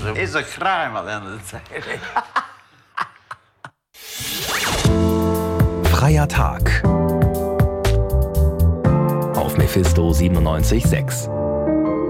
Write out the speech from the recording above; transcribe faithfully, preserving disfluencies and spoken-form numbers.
Also, ist ein Crime an der Zeit. Freier Tag auf Mephisto siebenundneunzig Komma sechs.